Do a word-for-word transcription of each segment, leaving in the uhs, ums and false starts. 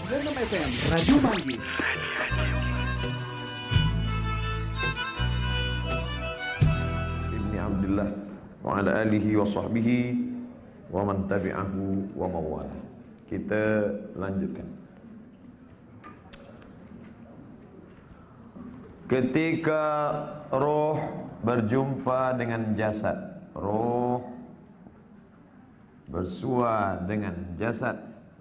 enam F M Radio Manggis. Ibni Abdullah wa ala alihi wa sahbihi wa man tabi'ahu wa mawala. Kita lanjutkan. Ketika roh berjumpa dengan jasad, roh bersua dengan jasad,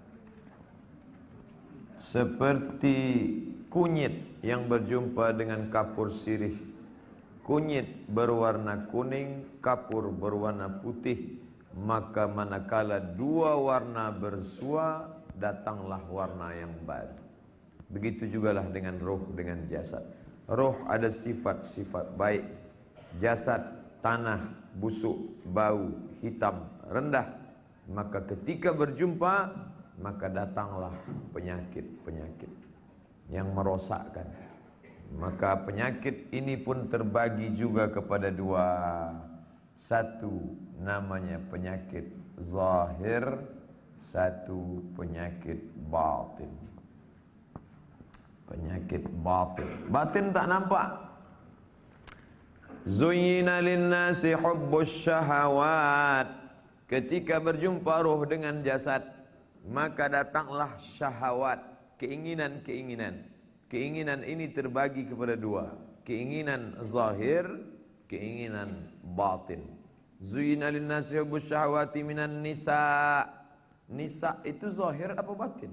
seperti kunyit yang berjumpa dengan kapur sirih. Kunyit berwarna kuning, kapur berwarna putih. Maka manakala dua warna bersua, datanglah warna yang baru. Begitu jugalah dengan roh dengan jasad. Roh ada sifat-sifat baik, jasad tanah, busuk, bau, hitam, rendah. Maka ketika berjumpa, maka datanglah penyakit-penyakit yang merosakkan. Maka penyakit ini pun terbagi juga kepada dua. Satu namanya penyakit zahir, satu penyakit batin. Penyakit batin. Batin tak nampak. Zuyyina lin-nasi hubbus syahawat. Ketika berjumpa roh dengan jasad, maka datanglah syahwat, keinginan-keinginan. Keinginan ini terbagi kepada dua, keinginan zahir, keinginan batin. Zuyyina lin-nasi hubbus syahawati minan nisa. Nisa itu zahir apa batin?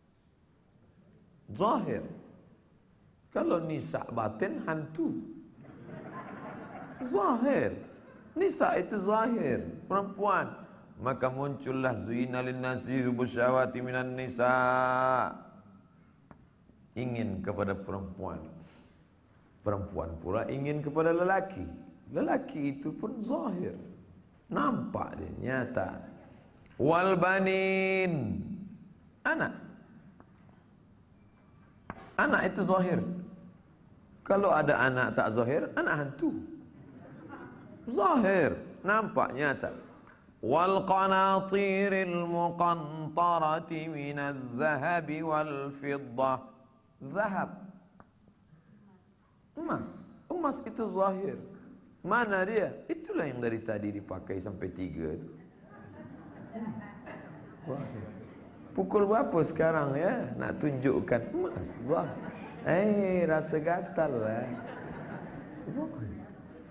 Zahir. Kalau nisa batin, hantu. Zahir. Nisa itu zahir, perempuan. Maka muncullah zuyyina lin-nasi hubbus syahawati minan nisa. Ingin kepada perempuan. Perempuan pula ingin kepada lelaki. Lelaki itu pun zahir, nampak dia, nyata. Wal banin, anak. Anak itu zahir. Kalau ada anak tak zahir, anak hantu. Zahir, nampak, nyata. Wal qanatiril muqantarati minaz zahabi wal fiddah. Zahab, emas. Emas itu zahir. Mana dia? Itulah yang dari tadi dipakai sampai tiga itu. Pukul berapa sekarang ya? Nak tunjukkan emas. Zahir. Eh, rasa gatal lah. Zahir.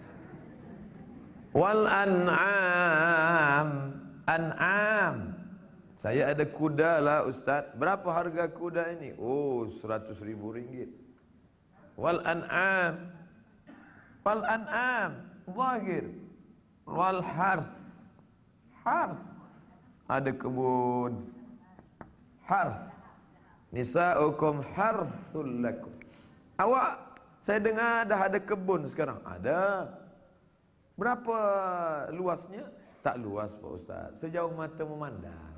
Wal an'am. An'am. Saya ada kuda lah Ustaz. Berapa harga kuda ini? Oh, seratus ribu ringgit. Wal an'am. Wal an'am. Zahir. Wal harth. Harth. Ada kebun. Harth. Nisa'ukum harthul lakum. Awak, saya dengar dah ada kebun sekarang. Ada. Berapa luasnya? Tak luas Pak Ustaz. Sejauh mata memandang.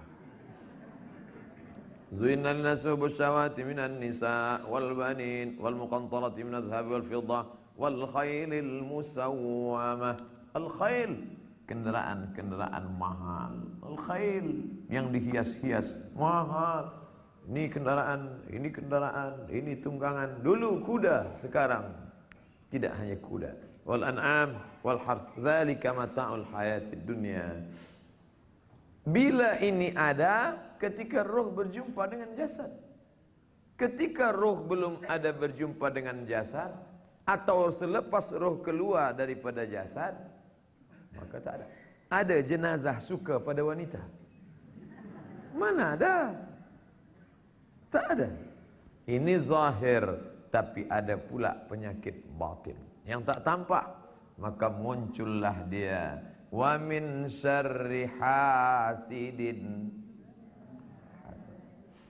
Zuyyina lin-nasi hubbus syahawati minan nisa wal banin wal muqantarati minadh dhahabi wal fiddah wal khailil musawwamah. Al khail, kendaraan-kendaraan mahal. Al khail yang dihias-hias mahal. Ini kendaraan, ini kendaraan, ini tunggangan. Dulu kuda, sekarang tidak hanya kuda. Wal an'am wal harth, dzalika mata'ul hayatid dunya. Bila ini ada ketika roh berjumpa dengan jasad. Ketika roh belum ada berjumpa dengan jasad, atau selepas roh keluar daripada jasad, maka tak ada. Ada jenazah suka pada wanita? Mana ada? Tak ada. Ini zahir, tapi ada pula penyakit batin yang tak tampak. Maka muncullah dia. Wa min syarri hasidin. Hasad.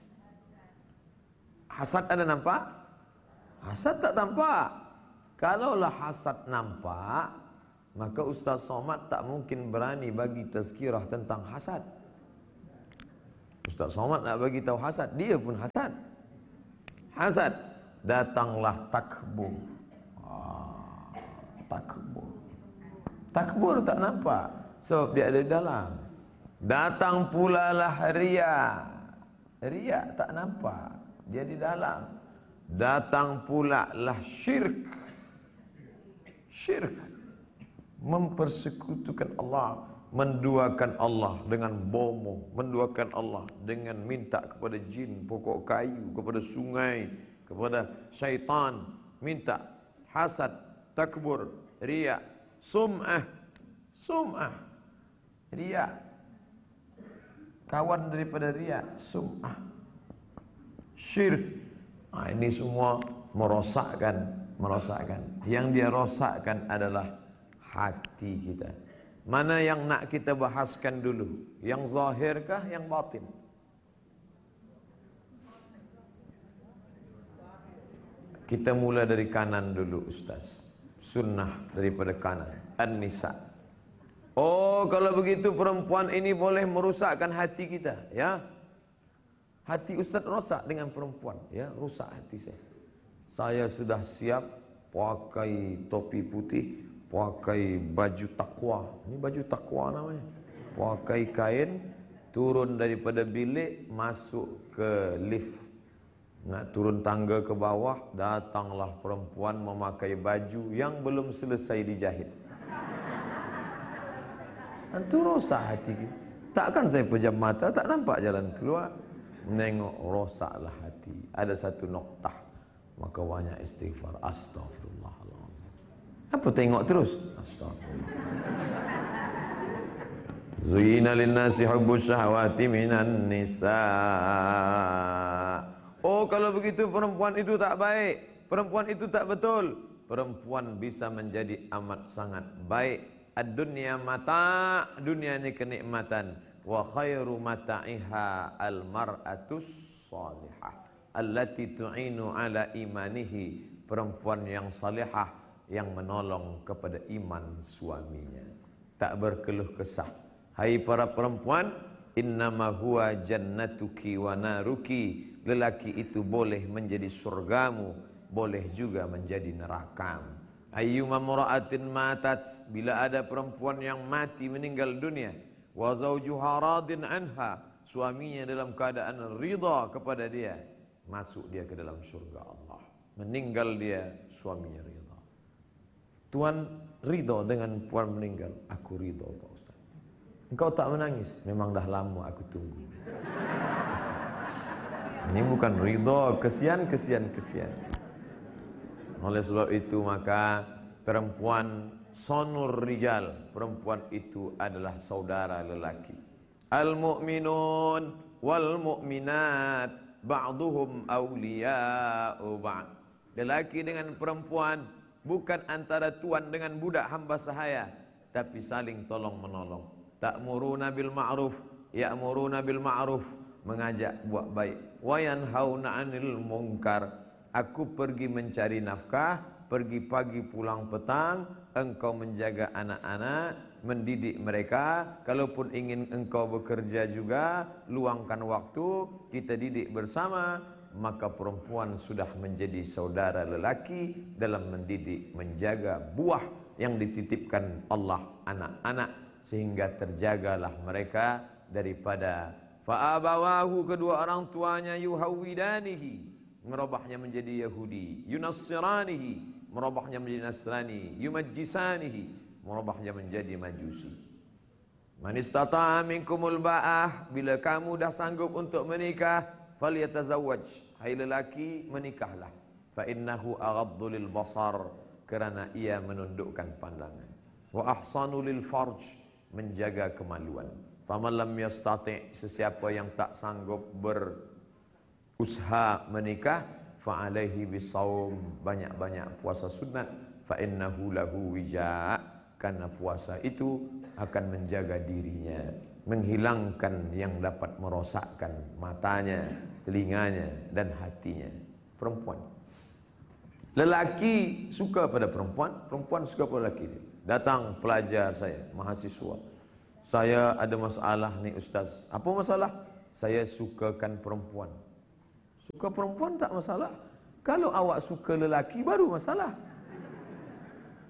Hasad ada nampak? Hasad tak tampak. Kalaulah hasad nampak, maka Ustaz Somad tak mungkin berani bagi tazkirah tentang hasad. Ustaz Somad nak bagi tahu hasad, dia pun hasad. Hasad, datanglah takbur. Ah, takbur. Takbur tak nampak sebab dia ada di dalam. Datang pula lah ria. riak tak nampak, dia di dalam. Datang pula lah syirik. Syirik, mempersekutukan Allah, menduakan Allah dengan bomoh, menduakan Allah dengan minta kepada jin, pokok kayu, kepada sungai, kepada syaitan, minta, hasad, takbur, riak, sum'ah, sum'ah, riak, kawan daripada riak, sum'ah, syirik. Nah, ini semua merosakkan, merosakkan. Yang dia rosakkan adalah hati kita. Mana yang nak kita bahaskan dulu? Yang zahirkah, yang batin? Kita mula dari kanan dulu, Ustaz. Sunnah daripada kanan. An-Nisa. Oh, kalau begitu perempuan ini boleh merusakkan hati kita, ya? Hati Ustaz rosak dengan perempuan, ya, rusak hati saya. Saya sudah siap pakai topi putih, pakai baju takwa. Ini baju takwa namanya. Pakai kain, turun daripada bilik, masuk ke lift. Nak turun tangga ke bawah, datanglah perempuan memakai baju yang belum selesai dijahit. Itu rosak hati kita. Takkan saya pejam mata, tak nampak jalan keluar. Menengok, rosaklah hati. Ada satu noktah, maka banyak istighfar. Astaghfirullahaladzim. Apa tengok terus? Astaghfirullah. Zuyina linnasi hubbus syahwati minan nisa. Oh, kalau begitu perempuan itu tak baik, perempuan itu tak betul. Perempuan bisa menjadi amat sangat baik. Ad-dunya mata, dunia ini kenikmatan. Wa khairu mata'iha al-mar'atus salihah allati tu'inu ala imanihi. Perempuan yang salihah yang menolong kepada iman suaminya, tak berkeluh kesah. Hai para perempuan, innama huwa jannatuki wa naruki. Lelaki itu boleh menjadi surgamu, boleh juga menjadi nerakamu. Ayyuma mura'atin matat, bila ada perempuan yang mati meninggal dunia, wa zawjuha radin anha, suaminya dalam keadaan ridha kepada dia, masuk dia ke dalam surga Allah. Meninggal dia, suaminya ridha. Tuan ridha dengan puan meninggal, aku ridha Pak Ustaz. Engkau tak menangis, memang dah lama aku tunggu. Ini bukan ridha, kesian, kesian, kesian. Oleh sebab itu maka perempuan sonur rijal, perempuan itu adalah saudara lelaki. Al-mu'minun wal mu'minat ba'duhum awliya'u ba'd. Lelaki dengan perempuan bukan antara tuan dengan budak hamba sahaya, tapi saling tolong menolong. Ta'muruna bil ma'ruf, ya'muruna bil ma'ruf, mengajak buat baik. Wa yanhauna 'anil munkar. Aku pergi mencari nafkah, pergi pagi pulang petang, engkau menjaga anak-anak, mendidik mereka. Kalaupun ingin engkau bekerja juga, luangkan waktu, kita didik bersama. Maka perempuan sudah menjadi saudara lelaki dalam mendidik, menjaga buah yang dititipkan Allah anak-anak, sehingga terjagalah mereka daripada fa'abawahu, kedua orang tuanya, yuhawidanihi, merubahnya menjadi Yahudi, yunassiranihi, merubahnya menjadi Nasrani, yumajjisanihi, merubahnya menjadi Majusi. Man istata'a minkumul ba'ah, bila kamu dah sanggup untuk menikah, falyatazawwaj, hai lelaki menikahlah. Fa innahu aghaddu lil basar, kerana ia menundukkan pandangan. Wa ahsanu lil farj, menjaga kemaluan. Faman lam yastati', sesiapa yang tak sanggup ber usaha menikah, fa'alaihi bisawm, banyak-banyak puasa sunat, fa'innahu lahu wija', karena puasa itu akan menjaga dirinya, menghilangkan yang dapat merosakkan matanya, telinganya dan hatinya. Perempuan, lelaki suka pada perempuan, perempuan suka pada lelaki. Datang pelajar saya, mahasiswa, saya ada masalah nih Ustaz. Apa masalah? Saya sukakan perempuan. Suka perempuan tak masalah. Kalau awak suka lelaki baru masalah.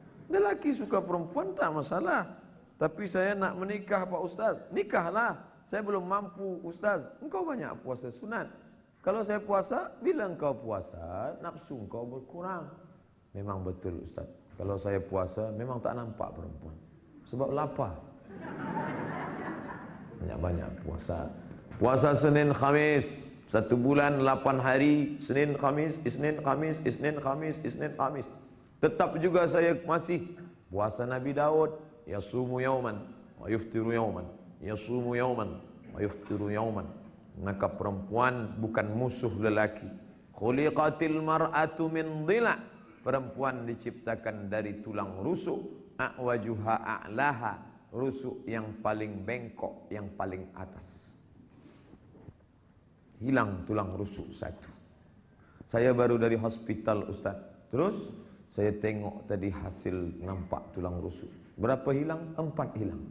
Lelaki suka perempuan tak masalah. Tapi saya nak menikah Pak Ustaz. Nikahlah. saya belum mampu. Ustaz, engkau banyak puasa sunat. Kalau saya puasa, bila engkau puasa, nafsu engkau berkurang. Memang betul Ustaz. Kalau saya puasa, memang tak nampak perempuan. Sebab lapar. Banyak-banyak puasa. Puasa Senin Khamis. Satu bulan, lapan hari. Senin Khamis, Isnin Khamis, Isnin Khamis, Isnin Khamis. Tetap juga saya masih puasa Nabi Daud. Yasumu yauman, wa yuftiru yauman. Yasumu yauman, wa yuftiru yauman. Maka perempuan bukan musuh lelaki. Khuliqatil mar'atu min dhila'. Perempuan diciptakan dari tulang rusuk. A'wajuha a'laha. Rusuk yang paling bengkok, yang paling atas. Hilang tulang rusuk satu. Saya baru dari hospital Ustaz. Terus saya tengok tadi hasil nampak tulang rusuk. Berapa hilang? Empat hilang.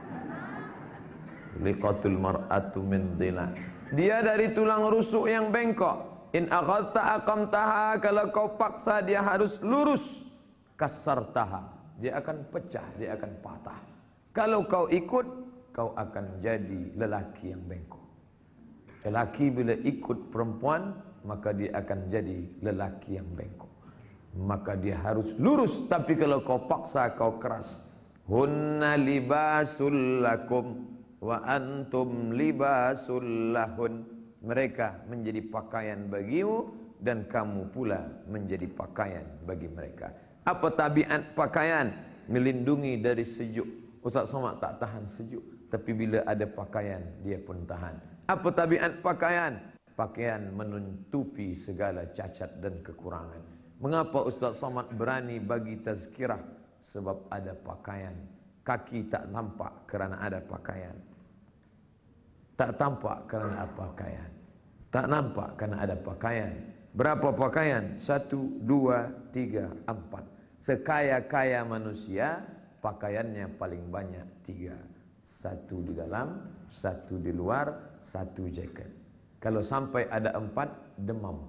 Liqatul mar'atu min dhila'. Dia dari tulang rusuk yang bengkok. In aghadta aqamtaha, kalau kau paksa dia harus lurus. Kasartaha, dia akan pecah, dia akan patah. Kalau kau ikut, kau akan jadi lelaki yang bengkok. Lelaki bila ikut perempuan, maka dia akan jadi lelaki yang bengkok. Maka dia harus lurus. Tapi kalau kau paksa, kau keras. Hunna libasul lakum wa antum libasul lahun. Mereka menjadi pakaian bagimu dan kamu pula menjadi pakaian bagi mereka. Apa tabiat pakaian? Melindungi dari sejuk. Ustaz Somad tak tahan sejuk, tapi bila ada pakaian dia pun tahan. Apa tabiat pakaian? Pakaian menutupi segala cacat dan kekurangan. Mengapa Ustaz Somad berani bagi tazkirah? Sebab ada pakaian. Kaki tak nampak kerana ada pakaian. Tak tampak kerana ada pakaian. Tak nampak kerana ada pakaian. Berapa pakaian? Satu, dua, tiga, empat. Sekaya-kaya manusia, pakaiannya paling banyak tiga. Satu di dalam, satu di luar, satu jaket. Kalau sampai ada empat, demam.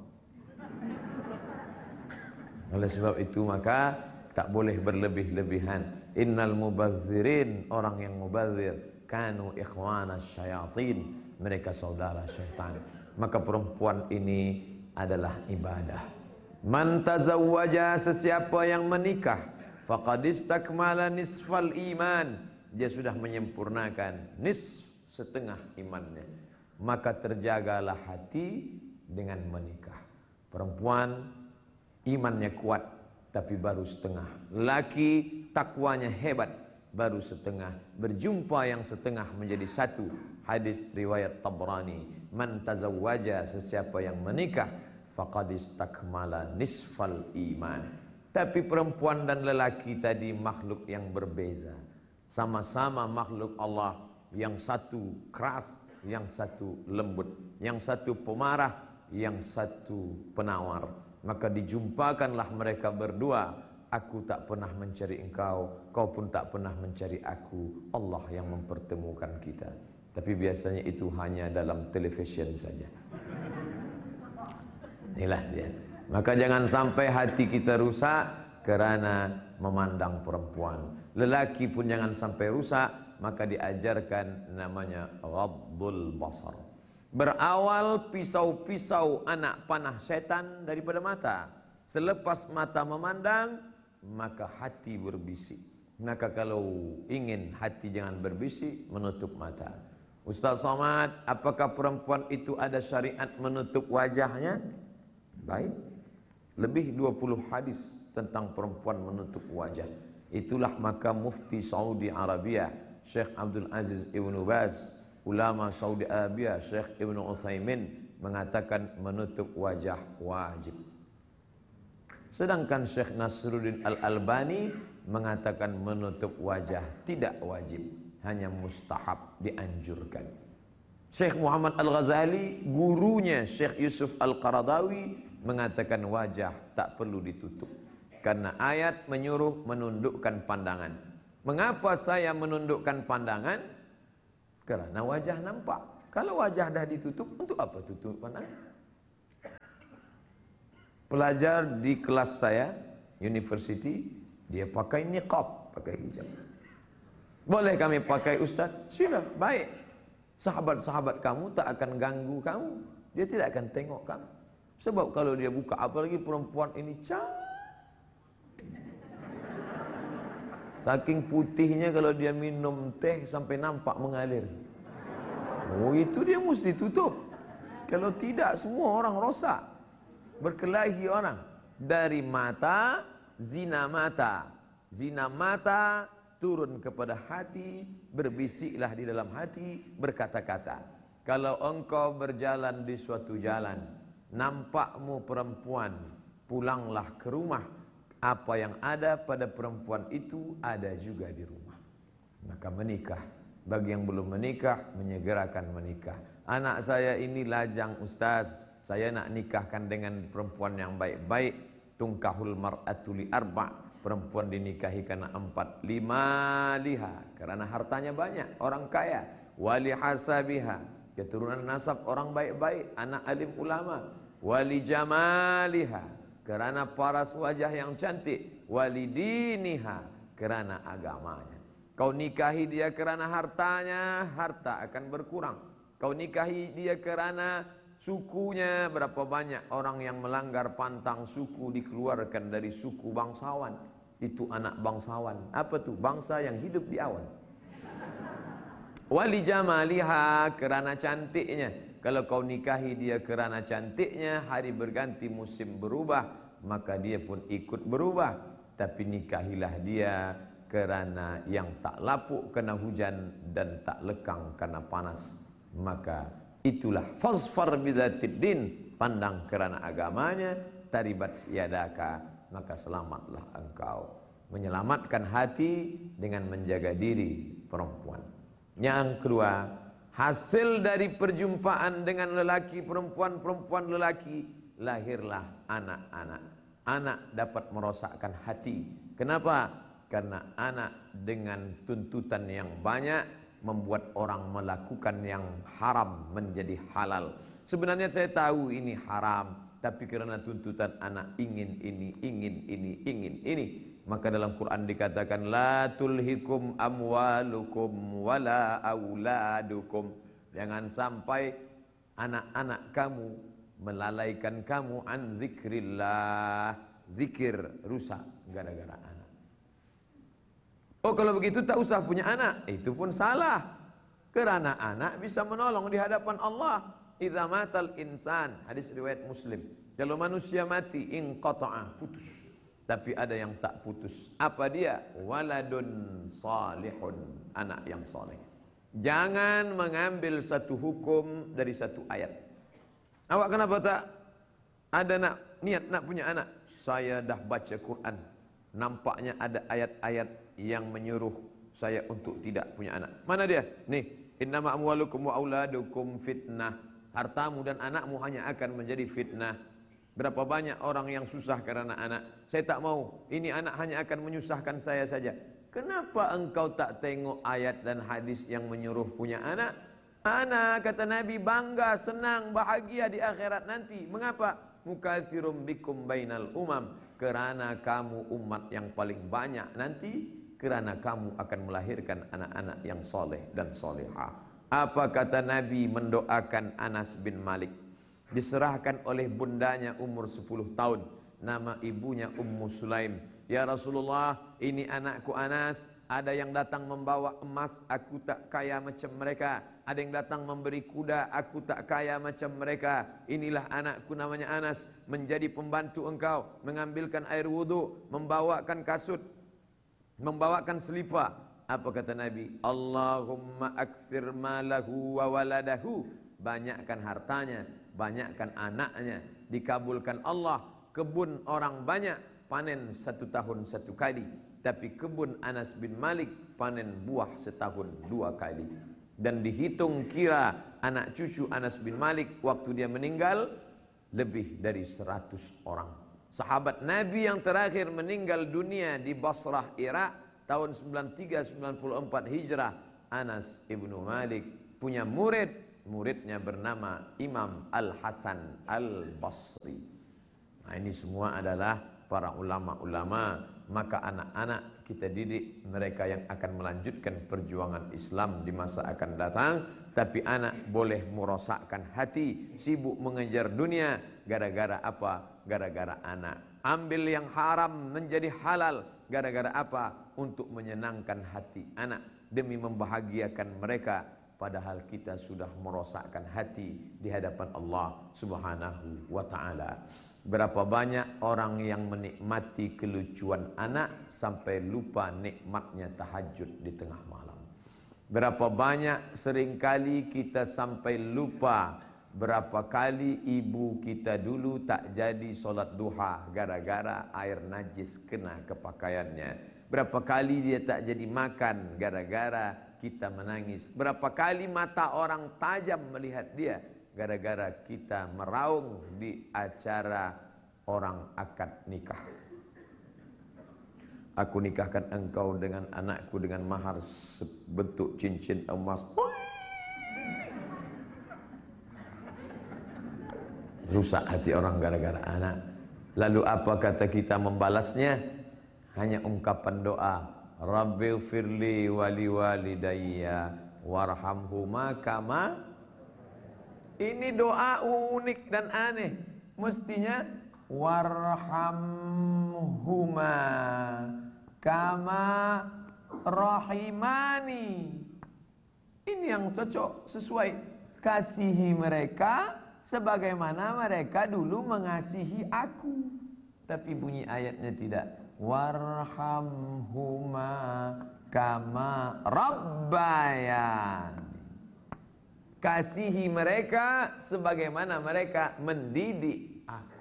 Oleh sebab itu maka tak boleh berlebih-lebihan. Innal mubadzirin, orang yang mubadzir, kanu ikhwana syayatin, mereka saudara syaitan. Maka perempuan ini adalah ibadah. Man tazawwaja, sesiapa yang menikah, faqad istakmala nisfal iman, dia sudah menyempurnakan nisf, setengah imannya. Maka terjagalah hati dengan menikah. Perempuan imannya kuat tapi baru setengah. Laki takwanya hebat, baru setengah. Berjumpa yang setengah menjadi satu. Hadis riwayat Tabrani. Man tazawwaja, sesiapa yang menikah, faqad istakmala nisfal iman. Tapi perempuan dan lelaki tadi makhluk yang berbeza. Sama-sama makhluk Allah. Yang satu keras, yang satu lembut. Yang satu pemarah, yang satu penawar. Maka dijumpakanlah mereka berdua. Aku tak pernah mencari engkau, kau pun tak pernah mencari aku. Allah yang mempertemukan kita. Tapi biasanya itu hanya dalam television saja. Inilah dia. Maka jangan sampai hati kita rusak kerana memandang perempuan. Lelaki pun jangan sampai rusak. Maka diajarkan namanya ghaddul basar. Berawal pisau-pisau anak panah setan daripada mata. Selepas mata memandang, maka hati berbisik. Maka kalau ingin hati jangan berbisik, menutup mata. Ustaz Somad, apakah perempuan itu ada syariat menutup wajahnya? Baik. Lebih dua puluh hadis tentang perempuan menutup wajah. Itulah maka mufti Saudi Arabia, Syekh Abdul Aziz Ibn Baz, ulama Saudi Arabia, Syekh Ibn Uthaymin mengatakan menutup wajah wajib. Sedangkan Syekh Nasruddin Al-Albani mengatakan menutup wajah tidak wajib, hanya mustahab, dianjurkan. Syekh Muhammad Al-Ghazali, gurunya Syekh Yusuf Al-Qaradawi, mengatakan wajah tak perlu ditutup. Karena ayat menyuruh menundukkan pandangan. Mengapa saya menundukkan pandangan? Karena wajah nampak. Kalau wajah dah ditutup, untuk apa tutup pandangan? Pelajar di kelas saya, university, dia pakai niqab, pakai hijab. Boleh kami pakai Ustaz? Sudah, baik. Sahabat-sahabat kamu tak akan ganggu kamu. Dia tidak akan tengok kamu. Sebab kalau dia buka, apalagi perempuan ini cantik. Saking putihnya kalau dia minum teh sampai nampak mengalir. Oh, itu dia mesti tutup. Kalau tidak semua orang rosak. Berkelahi orang. Dari mata, zina mata. Zina mata turun kepada hati, berbisiklah di dalam hati, berkata-kata. Kalau engkau berjalan di suatu jalan, nampakmu perempuan, pulanglah ke rumah. Apa yang ada pada perempuan itu ada juga di rumah. Maka menikah. Bagi yang belum menikah, menyegerakan menikah. Anak saya ini lajang ustaz, saya nak nikahkan dengan perempuan yang baik-baik. Tungkahul mar'atu li arba'. Perempuan dinikahi karena empat. Lima liha, karena hartanya banyak, orang kaya. Wali hasabiha, keturunan nasab orang baik-baik, anak alim ulama. Wali jamaliha, karena paras wajah yang cantik. Wali diniha, karena agamanya. Kau nikahi dia karena hartanya, harta akan berkurang. Kau nikahi dia karena sukunya, berapa banyak orang yang melanggar pantang suku dikeluarkan dari suku bangsawan. Itu anak bangsawan. Apa tuh? Bangsa yang hidup di awan. Wali jamaliha, kerana cantiknya. Kalau kau nikahi dia kerana cantiknya, hari berganti musim berubah, maka dia pun ikut berubah. Tapi nikahilah dia kerana yang tak lapuk kena hujan dan tak lekang kena panas. Maka itulah fasfar bidzatid din, pandang kerana agamanya, taribat yadaka, maka selamatlah engkau. Menyelamatkan hati dengan menjaga diri perempuan. Yang kedua, hasil dari perjumpaan dengan lelaki perempuan, perempuan lelaki, lahirlah anak-anak. Anak dapat merosakkan hati. Kenapa? Karena anak dengan tuntutan yang banyak membuat orang melakukan yang haram menjadi halal. Sebenarnya saya tahu ini haram, tapi karena tuntutan anak ingin ini, ingin ini, ingin ini, maka dalam Quran dikatakan la tulhikum amwalukum wala auladukum. Jangan sampai anak-anak kamu melalaikan kamu an zikrillah. Zikir rusak gara-gara anak. Oh, kalau begitu tak usah punya anak. Itu pun salah. Kerana anak bisa menolong di hadapan Allah. Idza matal insan, hadis riwayat Muslim. Kalau manusia mati, inqata'a, putus. Tapi ada yang tak putus. Apa dia? Waladun salihun, anak yang soleh. Jangan mengambil satu hukum dari satu ayat. Awak kenapa tak ada nak niat nak punya anak? Saya dah baca Quran. Nampaknya ada ayat-ayat yang menyuruh saya untuk tidak punya anak. Mana dia? Nih, innama amwalukum wa auladukum fitnah. Hartamu dan anakmu hanya akan menjadi fitnah. Berapa banyak orang yang susah karena anak. Saya tak mau. Ini anak hanya akan menyusahkan saya saja. Kenapa engkau tak tengok ayat dan hadis yang menyuruh punya anak? Anak, kata Nabi, bangga, senang, bahagia di akhirat nanti. Mengapa? Mukatsirum bikum bainal umam. Kerana kamu umat yang paling banyak nanti. Kerana kamu akan melahirkan anak-anak yang soleh dan solehah. Apa kata Nabi mendoakan Anas bin Malik? Diserahkan oleh bundanya umur sepuluh tahun. Nama ibunya Ummu Sulaim. Ya Rasulullah, ini anakku Anas. Ada yang datang membawa emas, aku tak kaya macam mereka. Ada yang datang memberi kuda, aku tak kaya macam mereka. Inilah anakku namanya Anas. Menjadi pembantu engkau. Mengambilkan air wudu, membawakan kasut, membawakan selipar. Apa kata Nabi? Allahumma aksir malahu wa waladahu. Banyakkan hartanya, banyakkan anaknya. Dikabulkan Allah. Kebun orang banyak, panen satu tahun satu kali. Tapi kebun Anas bin Malik panen buah setahun dua kali. Dan dihitung kira anak cucu Anas bin Malik waktu dia meninggal lebih dari seratus orang. Sahabat Nabi yang terakhir meninggal dunia di Basrah, Irak tahun sembilan puluh tiga sembilan puluh empat Hijrah, Anas ibnu Malik punya murid, muridnya bernama Imam Al-Hasan Al-Basri. Nah, ini semua adalah para ulama-ulama. Maka anak-anak kita didik mereka yang akan melanjutkan perjuangan Islam di masa akan datang. Tapi anak boleh merosakkan hati, sibuk mengejar dunia. Gara-gara apa? Gara-gara anak. Ambil yang haram menjadi halal. Gara-gara apa? Untuk menyenangkan hati anak, demi membahagiakan mereka. Padahal kita sudah merosakkan hati di hadapan Allah Subhanahu wa ta'ala. Berapa banyak orang yang menikmati kelucuan anak sampai lupa nikmatnya tahajud di tengah malam. Berapa banyak seringkali kita sampai lupa berapa kali ibu kita dulu tak jadi solat duha gara-gara air najis kena ke pakaiannya. Berapa kali dia tak jadi makan gara-gara kita menangis. Berapa kali mata orang tajam melihat dia gara-gara kita meraung di acara orang akad nikah. Aku nikahkan engkau dengan anakku dengan mahar sebentuk cincin emas. Rusak hati orang gara-gara anak. Lalu apa kata kita membalasnya? Hanya ungkapan doa, Rabbighfirli wali walidayya warhamhuma kama. Ini doa unik dan aneh. Mestinya warhamhuma kama rahimani. Ini yang cocok, sesuai. Kasihi mereka sebagaimana mereka dulu mengasihi aku. Tapi bunyi ayatnya tidak. Warhamhuma kama rabbayan. Kasihi mereka sebagaimana mereka mendidik aku.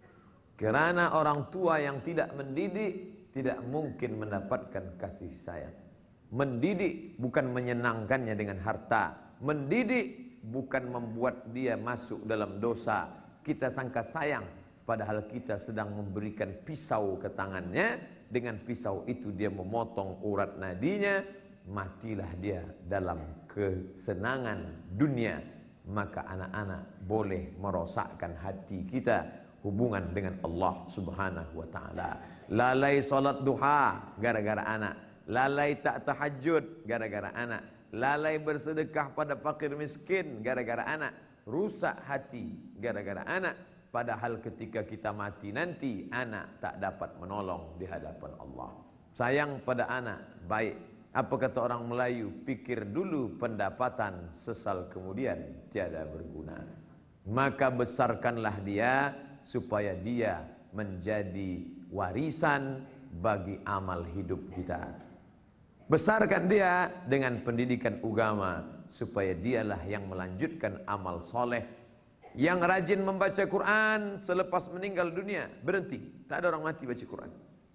Kerana orang tua yang tidak mendidik tidak mungkin mendapatkan kasih sayang. Mendidik bukan menyenangkannya dengan harta. Mendidik bukan membuat dia masuk dalam dosa. Kita sangka sayang, padahal kita sedang memberikan pisau ke tangannya. Dengan pisau itu dia memotong urat nadinya. Matilah dia dalam kesenangan dunia. Maka anak-anak boleh merosakkan hati kita, hubungan dengan Allah Subhanahu wa ta'ala. Lalai salat duha gara-gara anak. Lalai tak tahajud gara-gara anak. Lalai bersedekah pada fakir miskin gara-gara anak. Rusak hati gara-gara anak. Padahal ketika kita mati nanti, anak tak dapat menolong di hadapan Allah. Sayang pada anak, baik. Apa kata orang Melayu? Pikir dulu pendapatan, sesal kemudian tiada berguna. Maka besarkanlah dia supaya dia menjadi warisan bagi amal hidup kita. Besarkan dia dengan pendidikan agama supaya dialah yang melanjutkan amal soleh. Yang rajin membaca Quran selepas meninggal dunia berhenti, tak ada orang mati baca Quran.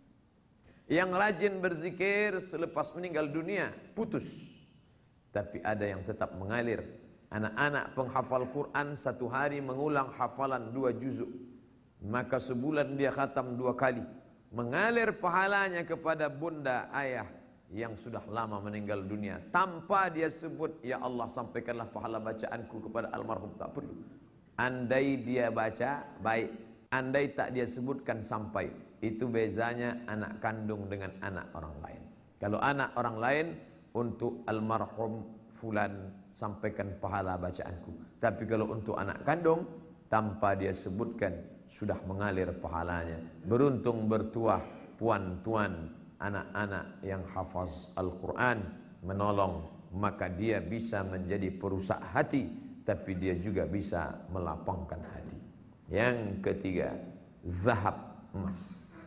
Yang rajin berzikir selepas meninggal dunia putus. Tapi ada yang tetap mengalir. Anak-anak penghafal Quran satu hari mengulang hafalan dua juzuk, maka sebulan dia khatam dua kali. Mengalir pahalanya kepada bunda ayah yang sudah lama meninggal dunia, tanpa dia sebut, ya Allah sampaikanlah pahala bacaanku kepada almarhum, tak perlu. Andai dia baca, baik. Andai tak dia sebutkan sampai. Itu bezanya anak kandung dengan anak orang lain. Kalau anak orang lain, untuk almarhum fulan sampaikan pahala bacaanku. Tapi kalau untuk anak kandung, tanpa dia sebutkan, sudah mengalir pahalanya. Beruntung bertuah puan-tuan anak-anak yang hafaz Al-Quran menolong, maka dia bisa menjadi perusak hati, tapi dia juga bisa melapangkan hati. Yang ketiga, zahab, emas.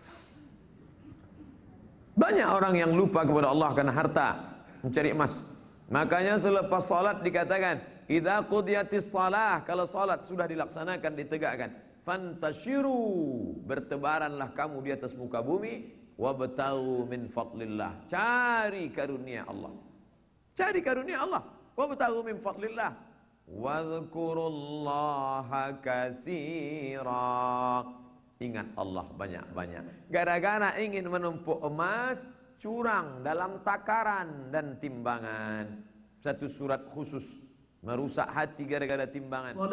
Banyak orang yang lupa kepada Allah karena harta, mencari emas. Makanya selepas salat dikatakan, idza qudiyatis shalah, kalau salat sudah dilaksanakan, ditegakkan, fantashiru, bertebaranlah kamu di atas muka bumi, wabtaghu min fadlillah, cari karunia Allah. Cari karunia Allah. Wabtaghu min fadlillah. Wadhkurullaha katsira. Ingat Allah banyak-banyak. Gara-gara ingin menumpuk emas, curang dalam takaran dan timbangan. Satu surat khusus merusak hati gara-gara timbangan.